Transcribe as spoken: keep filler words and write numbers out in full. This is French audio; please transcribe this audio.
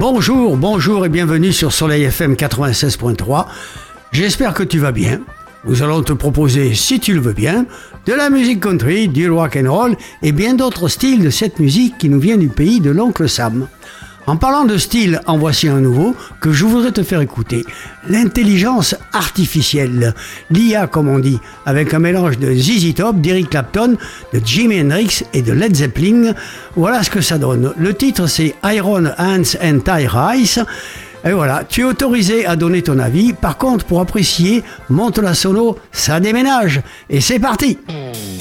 Bonjour, bonjour et bienvenue sur Soleil F M quatre-vingt-seize point trois. J'espère que tu vas bien. Nous allons te proposer, si tu le veux bien, de la musique country, du rock and roll et bien d'autres styles de cette musique qui nous vient du pays de l'oncle Sam. En parlant de style, en voici un nouveau que je voudrais te faire écouter. L'intelligence artificielle, l'I A comme on dit, avec un mélange de Z Z Top, d'Eric Clapton, de Jimi Hendrix et de Led Zeppelin. Voilà ce que ça donne. Le titre c'est Iron Hands and Tire Eyes. Et voilà, tu es autorisé à donner ton avis. Par contre, pour apprécier, monte la sono, ça déménage. Et c'est parti!